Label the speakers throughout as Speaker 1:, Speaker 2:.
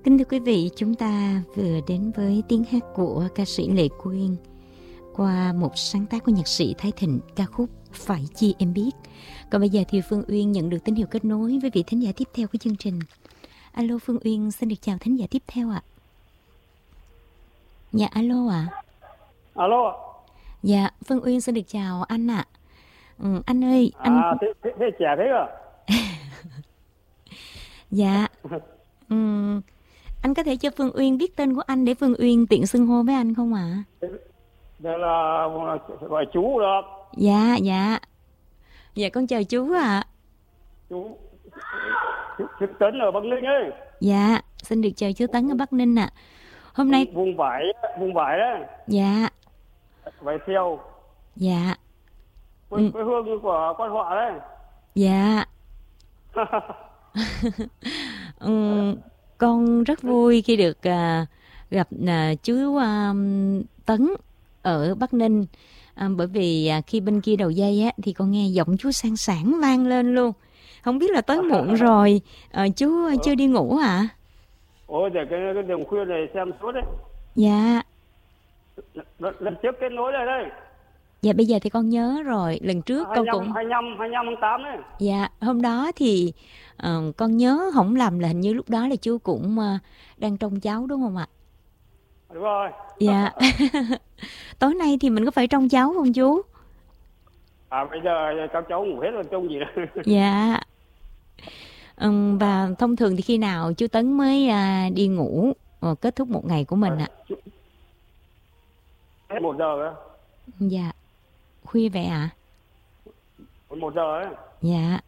Speaker 1: Kính thưa quý vị, chúng ta vừa đến với tiếng hát của ca sĩ Lệ Quyên qua một sáng tác của nhạc sĩ Thái Thịnh, ca khúc Phải Chi Em Biết. Còn bây giờ thì Phương Uyên nhận được tín hiệu kết nối với vị thính giả tiếp theo của chương trình. Alo, Phương Uyên xin được chào thính giả tiếp theo ạ. Dạ, alo ạ.
Speaker 2: Alo.
Speaker 1: Dạ, Phương Uyên xin được chào anh ạ. Anh ơi, anh...
Speaker 2: thế trẻ thế à?
Speaker 1: Dạ. Anh có thể cho Phương Uyên biết tên của anh để Phương Uyên tiện xưng hô với anh không ạ?
Speaker 2: Đây là gọi chú được.
Speaker 1: Dạ, dạ. Dạ, con chào chú ạ.
Speaker 2: Chú Tấn ở Bắc Ninh ấy.
Speaker 1: Dạ, xin được chào chú Tấn ở Bắc Ninh ạ. Hôm nay
Speaker 2: vùng vải đấy.
Speaker 1: Dạ.
Speaker 2: Vải theo.
Speaker 1: Dạ.
Speaker 2: Quê hương của quan họa đấy.
Speaker 1: Dạ. Con rất vui khi được gặp chú Tấn ở Bắc Ninh, bởi vì khi bên kia đầu dây á, thì con nghe giọng chú sang sảng vang lên luôn. Không biết là tối muộn rồi, chú chưa đi ngủ à?
Speaker 2: Ôi, để cái đường khuya này xem suốt đấy.
Speaker 1: Dạ.
Speaker 2: Lần trước kết nối lại đây.
Speaker 1: Dạ, bây giờ thì con nhớ rồi. Lần trước
Speaker 2: 25,
Speaker 1: con cũng
Speaker 2: 25 tháng 8 đấy.
Speaker 1: Dạ, hôm đó thì con nhớ không lầm là hình như lúc đó là chú cũng đang trông cháu đúng không ạ?
Speaker 2: Đúng rồi.
Speaker 1: Dạ. Tối nay thì mình có phải trông cháu không chú?
Speaker 2: Bây giờ các cháu ngủ hết rồi, trông gì đâu.
Speaker 1: Dạ. Và thông thường thì khi nào chú Tấn mới đi ngủ, kết thúc một ngày của mình ạ?
Speaker 2: Hết 1 giờ đó.
Speaker 1: Dạ. Khuya vậy ạ?
Speaker 2: 1 giờ ấy.
Speaker 1: Dạ.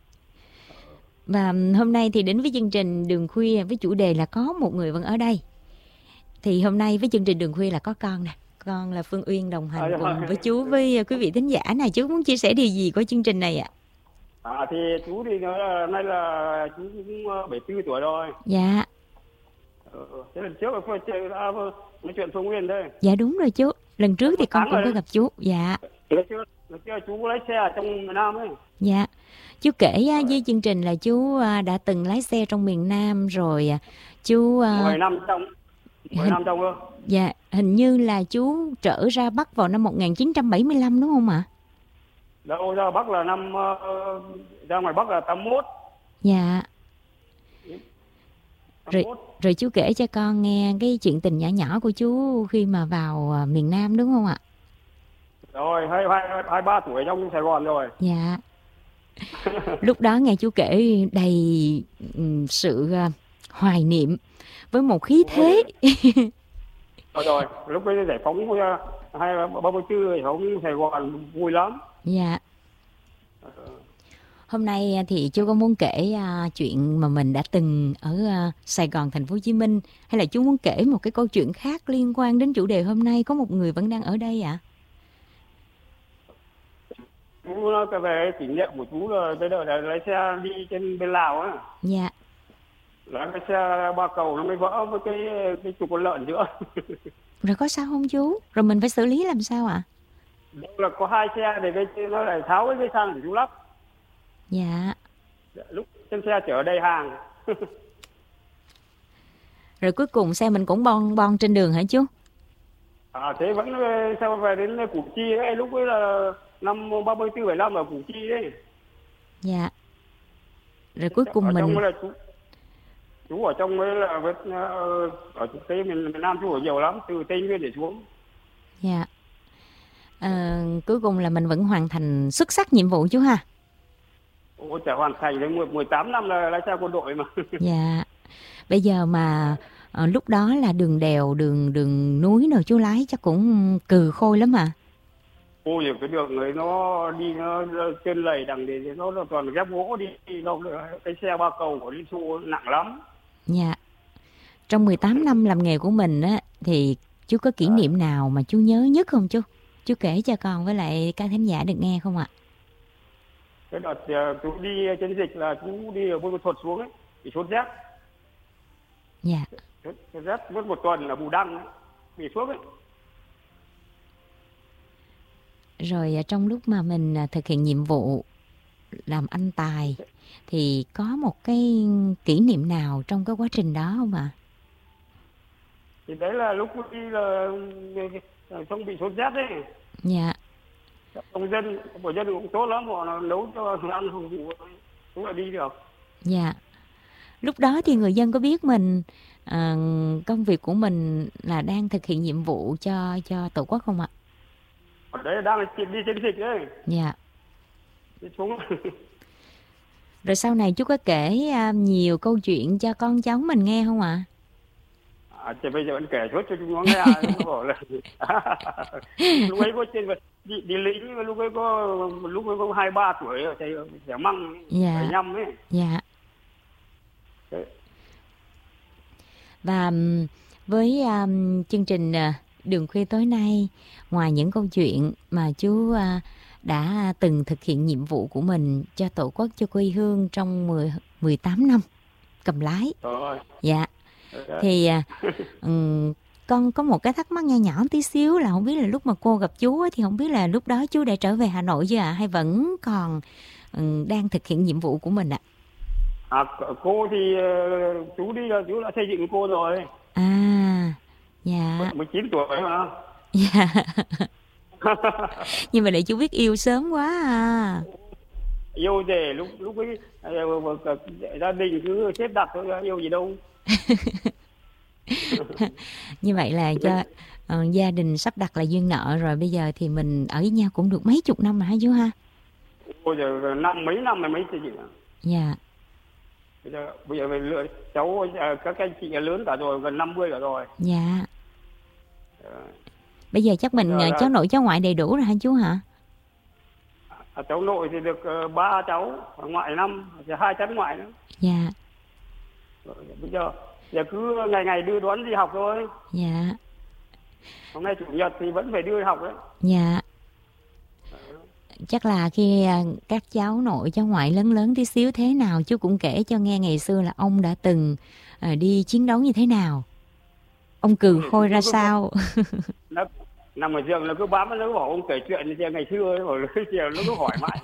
Speaker 1: Và hôm nay thì đến với chương trình Đường Khuya với chủ đề là có một người vẫn ở đây. Thì hôm nay với chương trình Đường Khuya là có con nè. Con là Phương Uyên đồng hành cùng với chú, với quý vị thính giả này. Chú muốn chia sẻ điều gì của chương trình này ạ?
Speaker 2: Thì chú thì nay là chú cũng 74 tuổi rồi.
Speaker 1: Dạ.
Speaker 2: Thế lần trước là nói chuyện Phương Uyên đây.
Speaker 1: Dạ đúng rồi chú. Lần trước thì con cũng có gặp chú. Dạ.
Speaker 2: Lần trước chú lái xe ở trong miền Nam ấy.
Speaker 1: Dạ. Chú kể với chương trình là chú đã từng lái xe trong miền Nam rồi. Chú
Speaker 2: 10 năm trong luôn.
Speaker 1: Dạ, hình như là chú trở ra Bắc vào năm 1975 đúng không ạ?
Speaker 2: Đâu, ra Bắc là ra ngoài Bắc là 81.
Speaker 1: Dạ. Rồi chú kể cho con nghe cái chuyện tình nhỏ nhỏ của chú khi mà vào miền Nam đúng không ạ?
Speaker 2: Rồi, 23 tuổi trong Sài Gòn rồi.
Speaker 1: Dạ. Lúc đó nghe chú kể đầy sự hoài niệm với một khí thế.
Speaker 2: Rồi, lúc ấy giải phóng 34 giải phóng Sài Gòn vui lắm.
Speaker 1: Dạ. Hôm nay thì chú có muốn kể chuyện mà mình đã từng ở Sài Gòn, thành phố Hồ Chí Minh, hay là chú muốn kể một cái câu chuyện khác liên quan đến chủ đề hôm nay, có một người vẫn đang ở đây ạ?
Speaker 2: Chú nói về kỷ niệm của chú là bây giờ là lái xe đi trên bên Lào á.
Speaker 1: Dạ.
Speaker 2: Lái cái xe ba cầu nó mới vỡ với cái chục con lợn nữa. Rồi
Speaker 1: có sao không chú? Rồi mình phải xử lý làm sao ạ?
Speaker 2: Đó là có 2 xe thì nó lại tháo cái xăng để chú lắp.
Speaker 1: Dạ.
Speaker 2: Lúc trên xe chở đầy hàng.
Speaker 1: Rồi cuối cùng xe mình cũng bon trên đường hả chú?
Speaker 2: Thế vẫn sao về đến Củ Chi ấy, lúc ấy là năm 34 75 ở Củ Chi đấy.
Speaker 1: Dạ. Rồi cuối cùng
Speaker 2: ở
Speaker 1: mình
Speaker 2: trong là chú ở trong ấy là ở cái miền Nam chú ở nhiều lắm, từ Tây Nguyên để xuống.
Speaker 1: Dạ. Cuối cùng là mình vẫn hoàn thành xuất sắc nhiệm vụ chú ha.
Speaker 2: Chả hoàn thành đến 18 năm là lái xe quân đội mà.
Speaker 1: Dạ. Bây giờ mà lúc đó là đường đèo, đường núi nào chú lái chắc cũng cừ khôi lắm mà.
Speaker 2: Ôi, cái đường ấy nó đi nó trên lầy đằng thì nó toàn ghép gỗ đi đâu, cái xe ba cầu của Liên Xô nặng lắm.
Speaker 1: Dạ. Trong 18 năm làm nghề của mình á thì chú có kỷ niệm nào mà chú nhớ nhất không chú? Chú kể cho con với lại các thính giả được nghe không ạ?
Speaker 2: Cái đợt chú đi chiến dịch là chú đi ở Buôn Ma Thuột xuống ấy, bị sốt rét.
Speaker 1: Dạ.
Speaker 2: Sốt rét mất 1 tuần là Bù Đăng ấy, bị sốt ấy.
Speaker 1: Rồi trong lúc mà mình thực hiện nhiệm vụ làm anh tài thì có một cái kỷ niệm nào trong cái quá trình đó không ạ?
Speaker 2: Thì đấy là lúc đi là xong bị sốt rét đấy.
Speaker 1: Dạ.
Speaker 2: Công dân của dân cũng tốt lắm, họ nấu cho ăn phục vụ cũng là đi được.
Speaker 1: Dạ. Lúc đó thì người dân có biết mình công việc của mình là đang thực hiện nhiệm vụ cho Tổ quốc không ạ?
Speaker 2: Ở đấy đang đi chiến dịch đấy.
Speaker 1: Dạ.
Speaker 2: Đi xuống.
Speaker 1: Rồi sau này chú có kể nhiều câu chuyện cho con cháu mình nghe không ạ?
Speaker 2: Thì bây giờ vẫn kể suốt cho chúng nó nghe. Nó bảo là lúc ấy có trên đi lính, lúc ấy có 2-3 tuổi ở trẻ măng.
Speaker 1: Dạ.
Speaker 2: 75 ấy.
Speaker 1: Dạ.
Speaker 2: Đấy.
Speaker 1: Và với chương trình Đường Khuya tối nay, ngoài những câu chuyện mà chú đã từng thực hiện nhiệm vụ của mình cho Tổ quốc, cho quê hương trong 18 năm cầm lái.
Speaker 2: Rồi.
Speaker 1: Dạ.
Speaker 2: Đấy.
Speaker 1: Thì con có một cái thắc mắc nho nhỏ tí xíu là không biết là lúc mà cô gặp chú thì không biết là lúc đó chú đã trở về Hà Nội chưa ạ? Hay vẫn còn đang thực hiện nhiệm vụ của mình ạ?
Speaker 2: Cô thì chú chú đã xây dựng cô rồi.
Speaker 1: À, dạ.
Speaker 2: 19 tuổi mà.
Speaker 1: Dạ. Nhưng mà để chú biết yêu sớm quá à.
Speaker 2: Yêu để lúc ấy gia đình cứ xếp đặt thôi, yêu gì đâu.
Speaker 1: Như vậy là cho gia đình sắp đặt là duyên nợ rồi, bây giờ thì mình ở với nhau cũng được mấy chục năm mà hả chú ha?
Speaker 2: Bây giờ mấy năm mới xây dựng.
Speaker 1: Dạ.
Speaker 2: Bây giờ lựa cháu các anh chị lớn cả rồi, gần 50 cả rồi.
Speaker 1: Dạ. Bây giờ chắc mình cháu nội cháu ngoại đầy đủ rồi hả chú hả?
Speaker 2: Cháu nội thì được 3 cháu, ngoại 5, 2 cháu ngoại nữa.
Speaker 1: Dạ.
Speaker 2: Bây giờ cứ ngày đưa đón đi học thôi.
Speaker 1: Dạ.
Speaker 2: Hôm nay chủ nhật thì vẫn phải đưa đi học đấy.
Speaker 1: Dạ. Chắc là khi các cháu nội cháu ngoại lớn tí xíu thế nào chú cũng kể cho nghe ngày xưa là ông đã từng đi chiến đấu như thế nào, ông cừ khôi ra sao.
Speaker 2: Nằm ở giường là cứ bám nó bảo ông kể chuyện như ngày xưa ấy, rồi nó cứ hỏi mãi.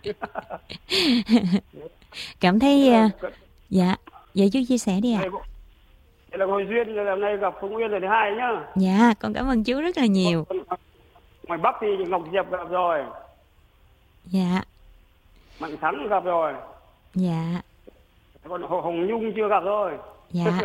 Speaker 1: Cảm thấy dạ. Vậy chú chia sẻ đi ạ.
Speaker 2: Đây là hồi duyên là nay gặp Phùng Nguyên rồi thứ hai nhá.
Speaker 1: Dạ, con cảm ơn chú rất là nhiều.
Speaker 2: Ngoài Bắc thì Ngọc Diệp gặp rồi.
Speaker 1: Dạ.
Speaker 2: Mạnh Thắng gặp rồi.
Speaker 1: Dạ.
Speaker 2: Còn Hồng Nhung chưa gặp rồi.
Speaker 1: Dạ.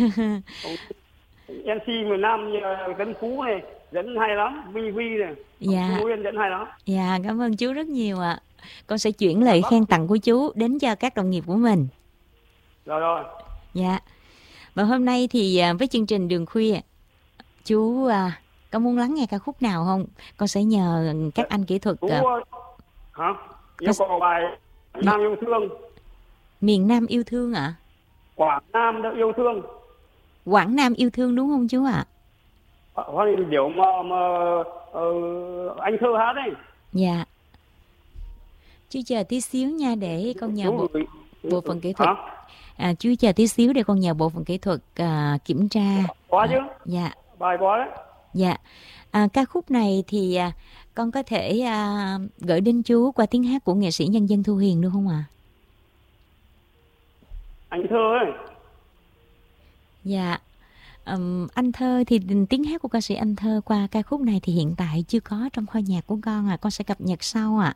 Speaker 2: MC miền Nam như Tấn Phú này dẫn hay lắm, Vi này.
Speaker 1: Dạ.
Speaker 2: Phú Nguyên dẫn hay lắm.
Speaker 1: Dạ, cảm ơn chú rất nhiều ạ. Con sẽ chuyển lời khen tặng của chú đến cho các đồng nghiệp của mình.
Speaker 2: Rồi.
Speaker 1: Dạ. Và hôm nay thì với chương trình Đường Khuya, chú có muốn lắng nghe ca khúc nào không? Con sẽ nhờ các anh kỹ thuật.
Speaker 2: Hả? Yêu cầu bài Nam Yêu Thương.
Speaker 1: Miền Nam Yêu Thương ạ?
Speaker 2: Quảng Nam đã yêu thương.
Speaker 1: Quảng Nam Yêu Thương đúng không chú ạ?
Speaker 2: Hoa điệu mà anh Thơ hát đấy.
Speaker 1: Dạ. Chú chờ tí xíu nha để con nhờ bộ phận kỹ thuật. Chú chờ tí xíu để con nhờ bộ phận kỹ thuật kiểm tra.
Speaker 2: Có chứ.
Speaker 1: Dạ.
Speaker 2: Bài có đấy.
Speaker 1: Dạ. Ca khúc này thì con có thể gửi đến chú qua tiếng hát của nghệ sĩ nhân dân Thu Hiền được không ạ?
Speaker 2: Anh Thơ ấy.
Speaker 1: Dạ. Anh Thơ thì tiếng hát của ca sĩ Anh Thơ qua ca khúc này thì hiện tại chưa có trong kho nhạc của con con sẽ cập nhật sau ạ.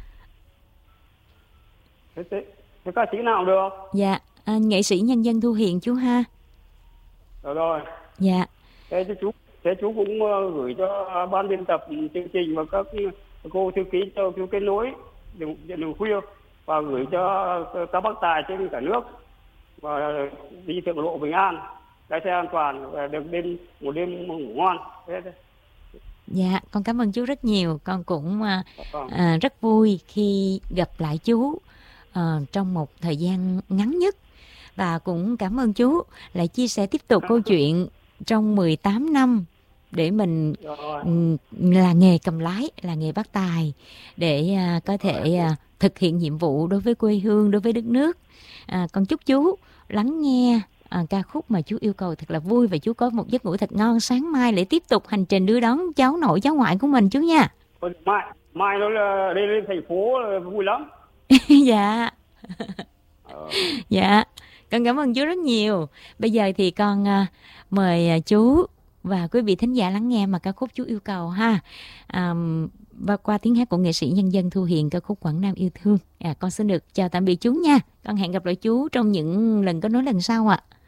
Speaker 2: Thế ca sĩ nào được?
Speaker 1: Dạ, nghệ sĩ nhân dân Thu Hiền chú ha.
Speaker 2: Rồi.
Speaker 1: Dạ.
Speaker 2: Thế chú cũng gửi cho ban biên tập chương trình và các cô thư ký cho chú kết nối Đường Khuya và gửi cho các bác tài trên cả nước và đi thượng lộ bình an, lái xe an toàn và được một đêm ngủ ngon.
Speaker 1: Dạ, con cảm ơn chú rất nhiều. Con cũng rất vui khi gặp lại chú trong một thời gian ngắn nhất. Và cũng cảm ơn chú lại chia sẻ tiếp tục câu chuyện trong 18 năm để mình là nghề cầm lái, là nghề bác tài để có thể thực hiện nhiệm vụ đối với quê hương, đối với đất nước. Con chúc chú lắng nghe ca khúc mà chú yêu cầu thật là vui và chú có một giấc ngủ thật ngon. Sáng mai để tiếp tục hành trình đưa đón cháu nội cháu ngoại của mình chú nha.
Speaker 2: Mai nó đi lên thành phố vui lắm.
Speaker 1: Dạ. Dạ. Con cảm ơn chú rất nhiều. Bây giờ thì con mời chú và quý vị thính giả lắng nghe mà ca khúc chú yêu cầu ha. Và qua tiếng hát của nghệ sĩ nhân dân Thu Hiền, ca khúc Quảng Nam yêu thương. Con xin được chào tạm biệt chú nha. Con hẹn gặp lại chú trong những lần kết nối lần sau ạ.